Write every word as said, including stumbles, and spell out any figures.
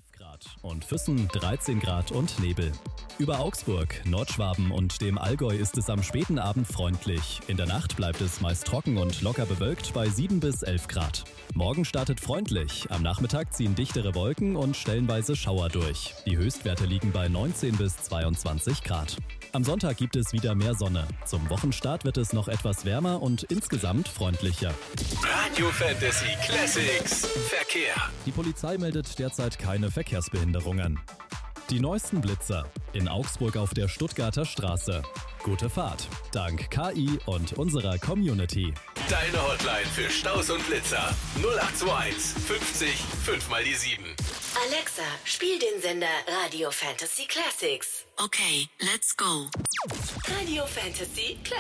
elf Grad und Füssen dreizehn Grad und Nebel. Über Augsburg, Nordschwaben und dem Allgäu ist es am späten Abend freundlich. In der Nacht bleibt es meist trocken und locker bewölkt bei sieben bis elf Grad. Morgen startet freundlich. Am Nachmittag ziehen dichtere Wolken und stellenweise Schauer durch. Die Höchstwerte liegen bei neunzehn bis zweiundzwanzig Grad. Am Sonntag gibt es wieder mehr Sonne. Zum Wochenstart wird es noch etwas wärmer und insgesamt freundlicher. Radio Fantasy Classics Verkehr. Die Polizei meldet derzeit keine Verkehrsbehinderungen. Die neuesten Blitzer in Augsburg auf der Stuttgarter Straße. Gute Fahrt, dank K I und unserer Community. Deine Hotline für Staus und Blitzer null acht zwei eins fünfzig fünf mal die sieben. Alexa, spiel den Sender Radio Fantasy Classics. Okay, let's go. Radio Fantasy Classics.